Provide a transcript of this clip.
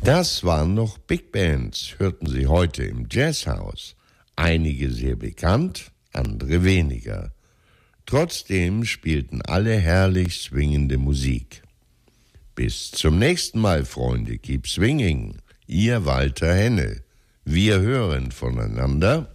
Das waren noch Big Bands, hörten Sie heute im Jazzhaus. Einige sehr bekannt, andere weniger. Trotzdem spielten alle herrlich swingende Musik. Bis zum nächsten Mal, Freunde. Keep swinging. Ihr Walter Henne. Wir hören voneinander.